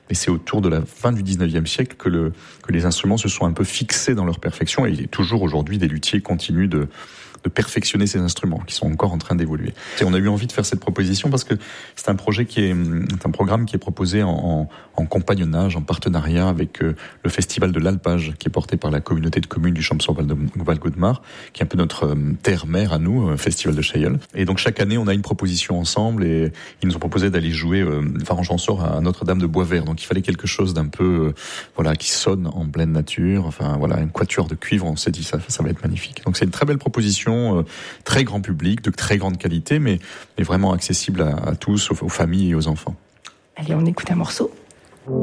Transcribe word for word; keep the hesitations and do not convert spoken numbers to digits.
mais c'est autour de la fin du dix-neuvième siècle que, le, que les instruments se sont un peu fixés dans leur perfection, et il est toujours aujourd'hui des luthiers continuent de de perfectionner ces instruments qui sont encore en train d'évoluer. Et on a eu envie de faire cette proposition parce que c'est un projet qui est, c'est un programme qui est proposé en, en, en compagnonnage, en partenariat avec euh, le festival de l'Alpage qui est porté par la communauté de communes du Champsaur-Val-Gaudemar, qui est un peu notre euh, terre-mère à nous, euh, festival de Chailleul. Et donc chaque année on a une proposition ensemble et ils nous ont proposé d'aller jouer euh, Faran-Champsaur à Notre-Dame de Boisvert. Donc il fallait quelque chose d'un peu, euh, voilà, qui sonne en pleine nature. Enfin voilà, une quatuor de cuivre. On s'est dit ça, ça va être magnifique. Donc c'est une très belle proposition. Très grand public, de très grande qualité, mais, mais vraiment accessible à, à tous, aux, aux familles et aux enfants. Allez, on écoute un morceau.